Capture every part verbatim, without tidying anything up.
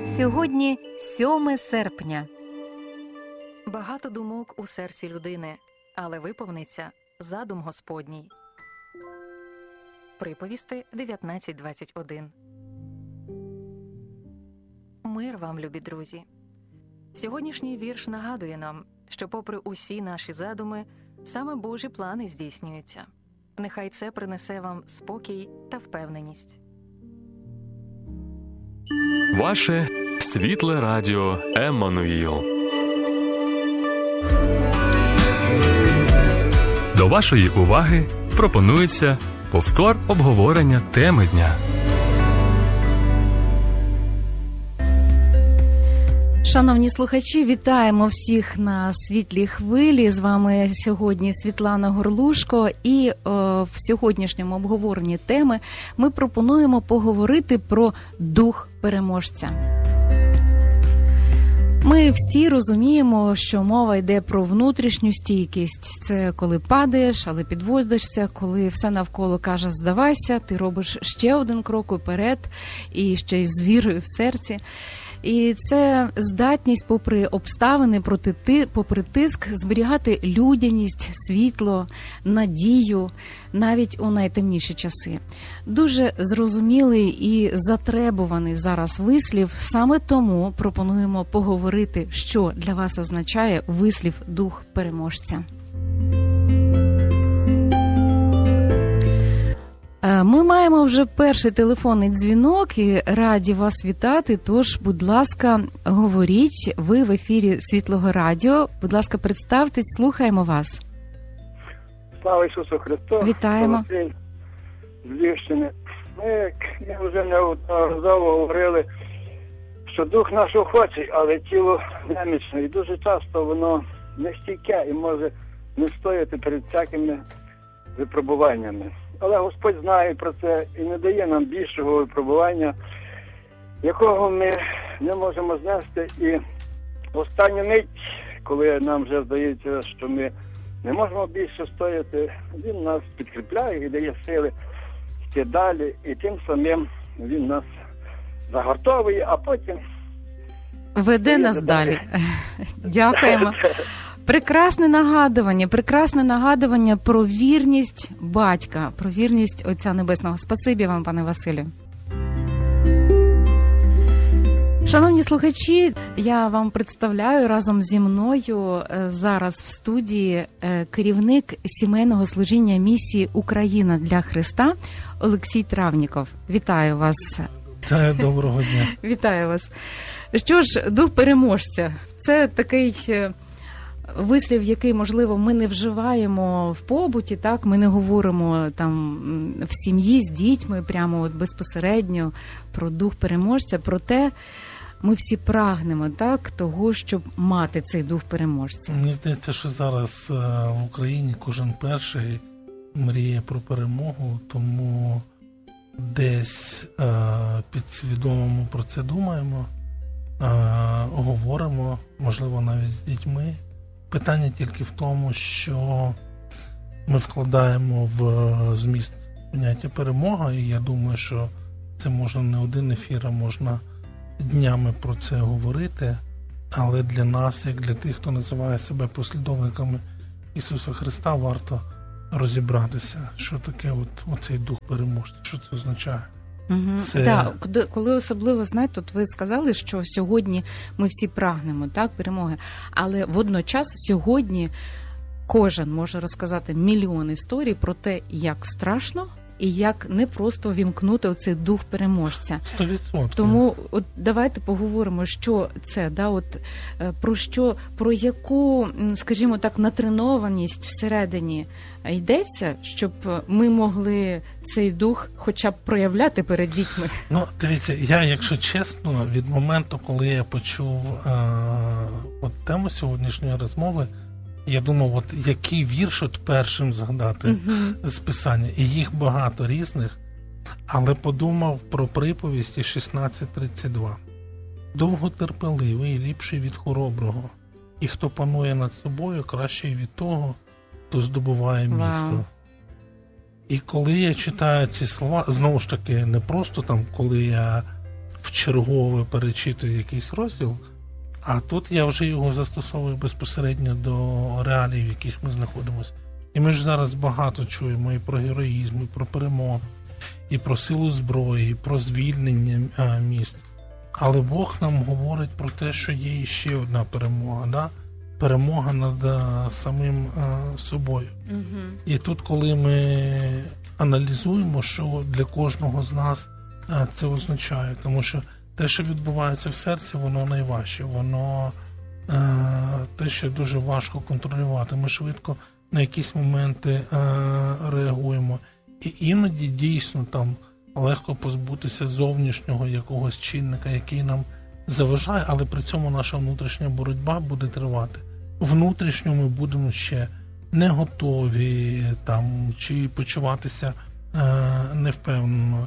Сьогодні сьоме серпня. Багато думок у серці людини, але виповниться задум Господній. Приповісти дев'ятнадцять двадцять один. Мир вам, любі друзі! Сьогоднішній вірш нагадує нам, що попри усі наші задуми, саме Божі плани здійснюються. Нехай це принесе вам спокій та впевненість. Ваше світле радіо Еммануїл. До вашої уваги пропонується повтор обговорення теми дня. Шановні слухачі, вітаємо всіх на світлій хвилі. З вами сьогодні Світлана Горлушко. І е, в сьогоднішньому обговоренні теми ми пропонуємо поговорити про дух переможця. Ми всі розуміємо, що мова йде про внутрішню стійкість. Це коли падаєш, але підводишся, коли все навколо каже «здавайся», ти робиш ще один крок уперед і ще й з вірою в серці. І це здатність, попри обставини, проти ти, попри тиск, зберігати людяність, світло, надію, навіть у найтемніші часи. Дуже зрозумілий і затребуваний зараз вислів, саме тому пропонуємо поговорити, що для вас означає вислів «дух переможця». Ми маємо вже перший телефонний дзвінок і раді вас вітати, тож, будь ласка, говоріть, ви в ефірі Світлого радіо, будь ласка, представтесь, слухаємо вас. Слава Ісусу Христу! Вітаємо. З Львівщини. Ми, ми вже неодноразово говорили, що дух наш охочий, але тіло немічне, і дуже часто воно не стійке і може не стояти перед всякими випробуваннями. Але Господь знає про це і не дає нам більшого випробування, якого ми не можемо знести. І в останню мить, коли нам вже здається, що ми не можемо більше стояти, Він нас підкріпляє і дає сили йти далі. І тим самим Він нас загортовує, а потім веде нас далі. Дякуємо. Прекрасне нагадування, прекрасне нагадування про вірність батька, про вірність Отця Небесного. Спасибі вам, пане Василю. Шановні слухачі, я вам представляю разом зі мною зараз в студії керівник сімейного служіння місії «Україна для Христа» Олексій Травніков. Вітаю вас. Вітаю, доброго дня. Вітаю вас. Що ж, дух переможця – це такий вислів, який, можливо, ми не вживаємо в побуті, так, ми не говоримо там в сім'ї з дітьми прямо от безпосередньо про дух переможця, проте ми всі прагнемо, так, того, щоб мати цей дух переможця. Мені здається, що зараз в Україні кожен перший мріє про перемогу, тому десь підсвідомо про це думаємо, говоримо, можливо, навіть з дітьми. Питання тільки в тому, що ми вкладаємо в зміст поняття перемога, і я думаю, що це можна не один ефір, а можна днями про це говорити, але для нас, як для тих, хто називає себе послідовниками Ісуса Христа, варто розібратися, що таке от, оцей дух переможця, що це означає. Угу. Це... Да, коли особливо, знаєте, от ви сказали, що сьогодні ми всі прагнемо, так, перемоги, але водночас сьогодні кожен може розказати мільйон історій про те, як страшно і як не просто вімкнути оцей дух переможця. сто відсотків. Тому от давайте поговоримо, що це, да, от про що, про яку, скажімо так, натренованість всередині йдеться, щоб ми могли цей дух хоча б проявляти перед дітьми. Ну, дивіться, я, якщо чесно, від моменту, коли я почув е- от тему сьогоднішньої розмови, я думав, от який вірш от першим згадати uh-huh. з Писання. І їх багато різних, але подумав про приповісті шістнадцять тридцять два. Довготерпеливий, ліпший від хороброго, і хто панує над собою, кращий від того, хто здобуває місто. Wow. І коли я читаю ці слова, знову ж таки, не просто там, коли я вчергове перечитую якийсь розділ, а тут я вже його застосовую безпосередньо до реалій, в яких ми знаходимося. І ми ж зараз багато чуємо і про героїзм, і про перемогу, і про силу зброї, і про звільнення а, міст. Але Бог нам говорить про те, що є ще одна перемога, да? Перемога над а, самим а, собою. Угу. І тут, коли ми аналізуємо, що для кожного з нас а, це означає, тому що те, що відбувається в серці, воно найважче, воно а, те, що дуже важко контролювати. Ми швидко на якісь моменти а, реагуємо. І іноді дійсно там легко позбутися зовнішнього якогось чинника, який нам заважає, але при цьому наша внутрішня боротьба буде тривати. Внутрішньо ми будемо ще не готові там, чи почуватися е, невпевнено.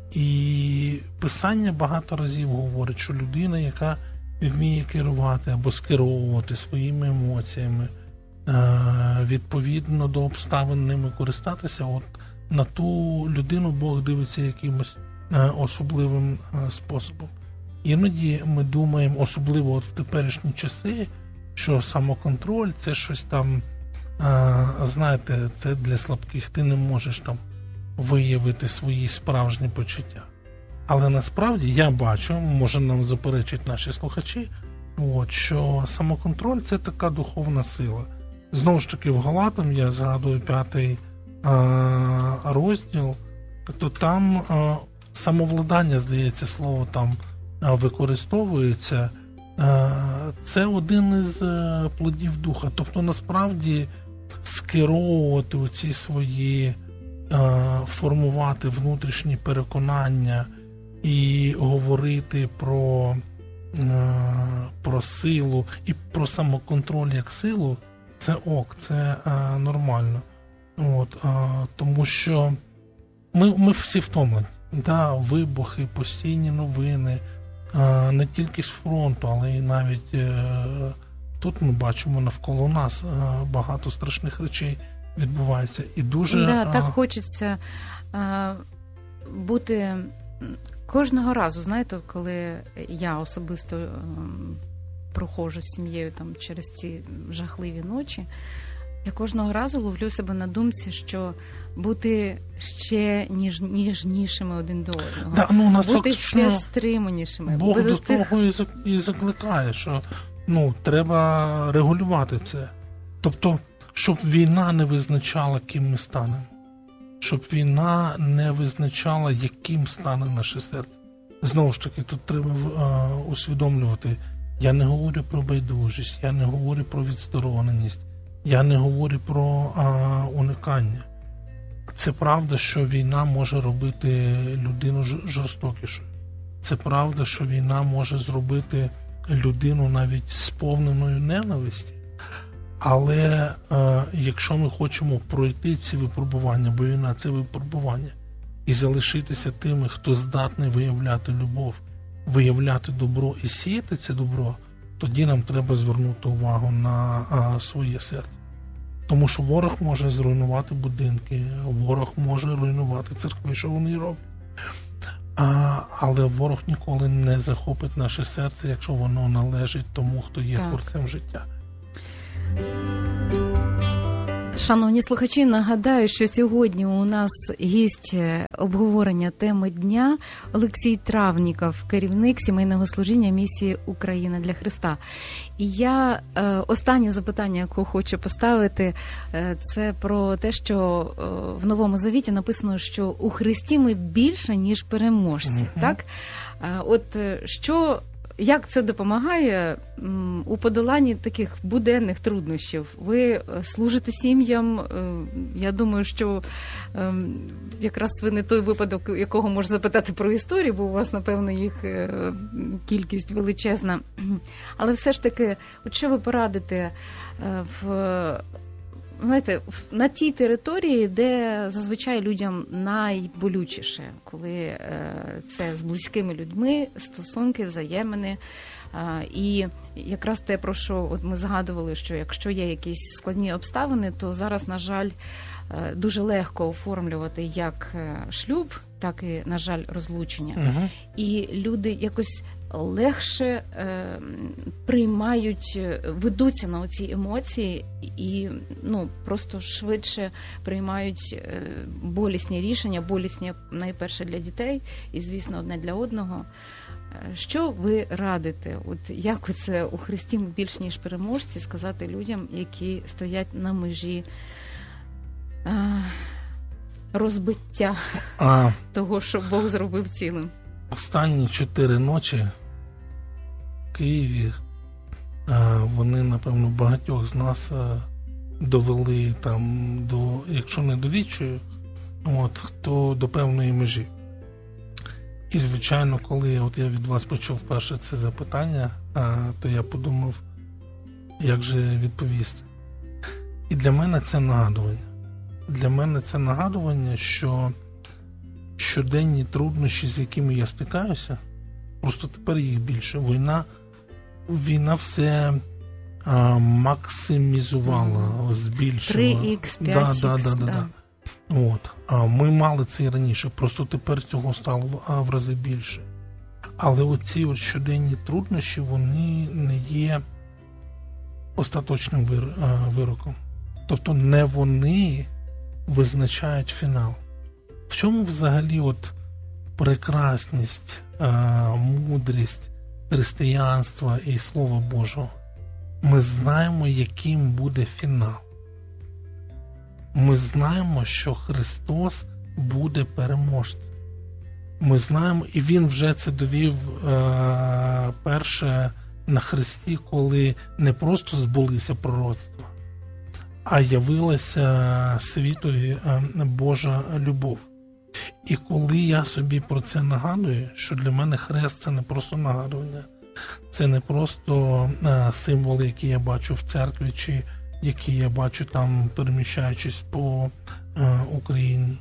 І Писання багато разів говорить, що людина, яка вміє керувати або скеровувати своїми емоціями, е, відповідно до обставин ними користатися, от на ту людину Бог дивиться якимось е, особливим е, способом. Іноді ми думаємо, особливо от в теперішні часи, що самоконтроль – це щось там, е, знаєте, це для слабких, ти не можеш там виявити свої справжні почуття. Але насправді я бачу, може нам заперечать наші слухачі, от, що самоконтроль – це така духовна сила. Знову ж таки, в Галатам, я згадую п'ятий е, розділ, то там е, самовладання, здається, слово там е, використовується. Е, це один із е, плодів духа. Тобто, насправді, скеровувати оці свої, е, формувати внутрішні переконання і говорити про, е, про силу і про самоконтроль як силу, це ок, це е, нормально. От, е, тому що ми, ми всі втомлені. Да, вибухи, постійні новини, е, не тільки з фронту, але й навіть е, тут ми бачимо навколо нас е, багато страшних речей відбувається. І дуже, да, е, так хочеться е, бути кожного разу, знаєте, коли я особисто е, проходжу з сім'єю там через ці жахливі ночі, я кожного разу ловлю себе на думці, що бути ще ніж, ніжнішими один до одного, да, ну, нас бути фактично ще стриманішими. Бог без до тих... того і, зак, і закликає, що ну, треба регулювати це. Тобто, щоб війна не визначала, ким ми станемо. Щоб війна не визначала, яким стане наше серце. Знову ж таки, тут треба а, усвідомлювати, я не говорю про байдужість, я не говорю про відстороненість, я не говорю про а, уникання. Це правда, що війна може робити людину жорстокішою. Це правда, що війна може зробити людину навіть сповненою ненависті. Але е, якщо ми хочемо пройти ці випробування, бо війна – це випробування, і залишитися тими, хто здатний виявляти любов, виявляти добро і сіяти це добро, тоді нам треба звернути увагу на а, своє серце. Тому що ворог може зруйнувати будинки, ворог може руйнувати церкви, що вони роблять. А, але ворог ніколи не захопить наше серце, якщо воно належить тому, хто є так. творцем життя. Шановні слухачі, нагадаю, що сьогодні у нас гість обговорення теми дня Олексій Травніков, керівник сімейного служіння місії «Україна для Христа». І я е, останнє запитання, яке хочу поставити, е, це про те, що е, в Новому Завіті написано, що у Христі ми більше, ніж переможці. Mm-hmm. Так? Е, от що... Як це допомагає м, у подоланні таких буденних труднощів? Ви служите сім'ям, е, я думаю, що е, якраз ви не той випадок, якого можна запитати про історію, бо у вас, напевно, їх е, кількість величезна. Але все ж таки, от що ви порадите е, в... Знаєте, на тій території, де зазвичай людям найболючіше, коли це з близькими людьми, стосунки, взаємини. І якраз те, про що от ми згадували, що якщо є якісь складні обставини, то зараз, на жаль, дуже легко оформлювати як шлюб, так і, на жаль, розлучення. Угу. І люди якось легше е, приймають, ведуться на оці емоції і ну, просто швидше приймають е, болісні рішення, болісні найперше для дітей і, звісно, одне для одного. Що ви радите? От як це у Христі ми більш ніж переможці сказати людям, які стоять на межі е, розбиття А того, що Бог зробив цілим? останні чотири ночі в Києві а, вони, напевно, багатьох з нас а, довели там до, якщо не до відчаю, от, то до певної межі. І, звичайно, коли от я від вас почув перше це запитання, а, то я подумав, як же відповісти. І для мене це нагадування. Для мене це нагадування, що щоденні труднощі, з якими я стикаюся, просто тепер їх більше. Війна, війна все а, максимізувала, збільшила. три ікс, п'ять ікс. Да, да, да, да, да. От. А ми мали це і раніше, просто тепер цього стало а, в рази більше. Але оці от щоденні труднощі, вони не є остаточним вир, а, вироком. Тобто не вони визначають фінал. В чому взагалі от прекрасність, а, мудрість християнства і Слова Божого? Ми знаємо, яким буде фінал. Ми знаємо, що Христос буде переможцем. Ми знаємо, і Він вже це довів е, перше на Христі, коли не просто збулися пророцтва, а явилася світові е, Божа любов. І коли я собі про це нагадую, що для мене хрест – це не просто нагадування, це не просто е, символи, які я бачу в церкві, чи які я бачу там, переміщаючись по е, Україні.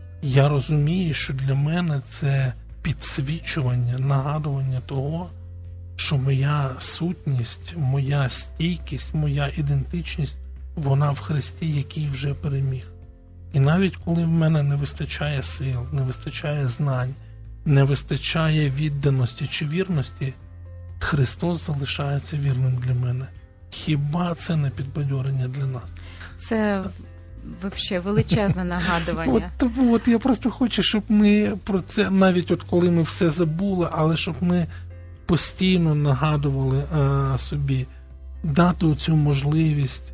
Я розумію, що для мене це підсвічування, нагадування того, що моя сутність, моя стійкість, моя ідентичність, вона в Христі, який вже переміг. І навіть коли в мене не вистачає сил, не вистачає знань, не вистачає відданості чи вірності, Христос залишається вірним для мене. Хіба це не підбадьорення для нас? Це взагалі величезне нагадування. От, тому от я просто хочу, щоб ми про це, навіть от коли ми все забули, але щоб ми постійно нагадували а, собі, дати цю можливість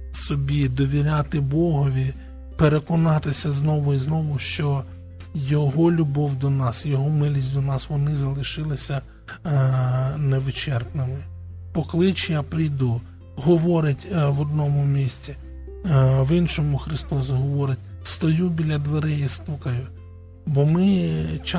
собі довіряти Богові, переконатися знову і знову, що Його любов до нас, Його милість до нас, вони залишилися а, невичерпними. Поклич, я прийду, говорить а, в одному місці, а, в іншому Христос говорить, стою біля дверей і стукаю. Бо ми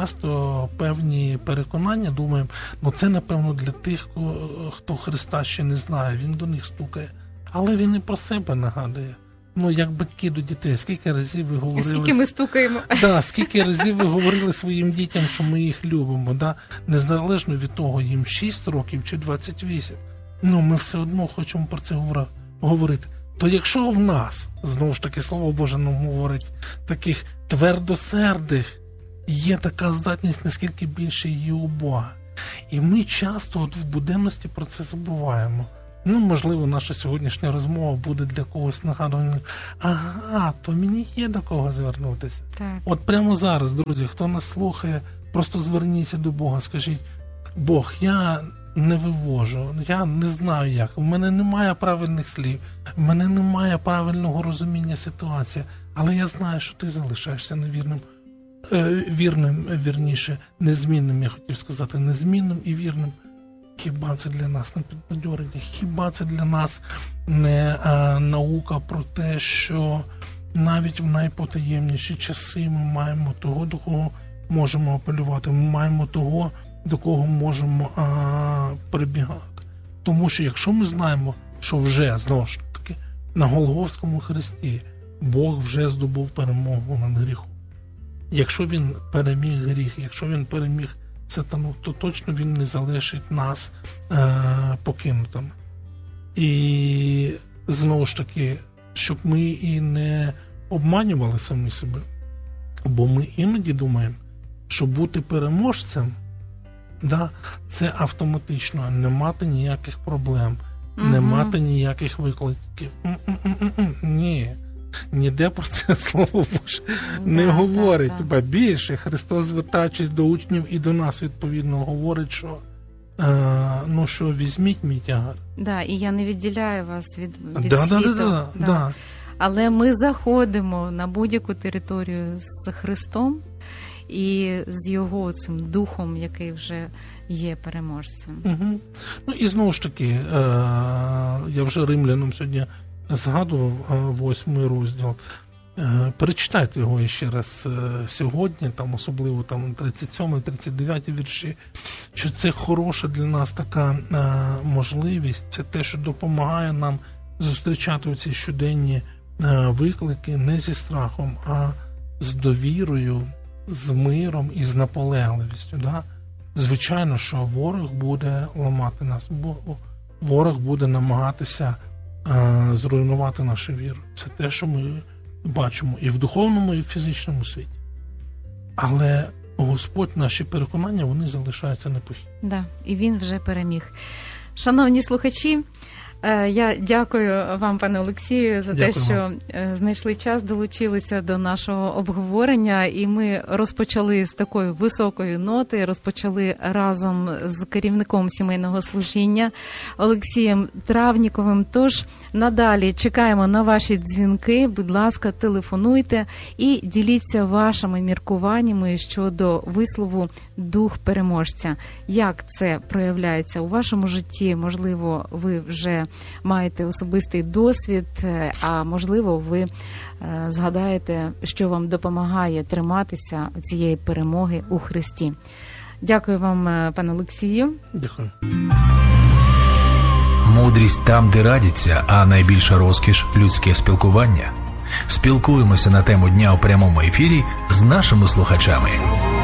часто певні переконання думаємо, ну це, напевно, для тих, хто Христа ще не знає, Він до них стукає. Але Він і про себе нагадує. Ну, як батьки до дітей, скільки разів ви говорили... Скільки ми стукаємо. Да, скільки разів ви говорили своїм дітям, що ми їх любимо, да? Незалежно від того, їм шість років чи двадцять вісім. Ну, ми все одно хочемо про це говорити. То якщо в нас, знову ж таки, Слово Боже нам говорить, таких твердосердих, є така здатність, наскільки більше її у Бога. І ми часто от в буденності про це забуваємо. Ну, можливо, наша сьогоднішня розмова буде для когось нагадуванням. Ага, то мені є до кого звернутися. Так. От прямо зараз, друзі, хто нас слухає, просто зверніться до Бога, скажіть, Бог, я не вивожу, я не знаю як, у мене немає правильних слів, у мене немає правильного розуміння ситуації, але я знаю, що ти залишаєшся невірним, е, вірним, вірніше, незмінним, я хотів сказати, незмінним і вірним. Хіба це для нас не підбадьорення? Хіба це для нас не а, наука про те, що навіть в найпотаємніші часи ми маємо того, до кого можемо апелювати, ми маємо того, до кого можемо а, прибігати. Тому що якщо ми знаємо, що вже, знову ж таки, на Голгофському хресті Бог вже здобув перемогу над гріхом. Якщо Він переміг гріх, якщо Він переміг сатану, то точно Він не залишить нас е, покинутими. І знову ж таки, щоб ми і не обманювали самі себе, бо ми іноді думаємо, що бути переможцем, да, це автоматично не мати ніяких проблем, Мгм. не мати ніяких викликів. М-м-м-м. Ні. Ніде про це слово Боже не Да, говорить. так, так. Ба більше, Христос, звертаючись до учнів і до нас, відповідно, говорить, що, е, ну, що візьміть мій тягар. Да, і я не відділяю вас від, від Да, да, світу. да, да, Да. да. Але ми заходимо на будь-яку територію з Христом і з його цим духом, який вже є переможцем. Угу. Ну і знову ж таки, е, я вже римлянам сьогодні згадував е, восьмий розділ. Е, перечитайте його ще раз е, сьогодні, там особливо там тридцять сьомий тридцять дев'ятий вірші, що це хороша для нас така е, можливість, це те, що допомагає нам зустрічати ці щоденні е, виклики не зі страхом, а з довірою, з миром і з наполегливістю. Да? Звичайно, що ворог буде ламати нас, бо ворог буде намагатися е, зруйнувати нашу віру. Це те, що ми бачимо і в духовному, і в фізичному світі. Але Господь, наші переконання, вони залишаються непохитними. Да, і він вже переміг. Шановні слухачі, е, я дякую вам, пане Олексію, за Дякую те, що вам. е, знайшли час, долучилися до нашого обговорення. І ми розпочали з такої високої ноти, розпочали разом з керівником сімейного служіння Олексієм Травніковим. Тож надалі чекаємо на ваші дзвінки. Будь ласка, телефонуйте і діліться вашими міркуваннями щодо вислову «дух переможця». Як це проявляється у вашому житті? Можливо, ви вже маєте особистий досвід, а можливо, ви е, згадаєте, що вам допомагає триматися цієї перемоги у Христі. Дякую вам, е, пане Олексію. Дякую. Мудрість там, де радяться, а найбільша розкіш – людське спілкування. Спілкуємося на тему дня у прямому ефірі з нашими слухачами.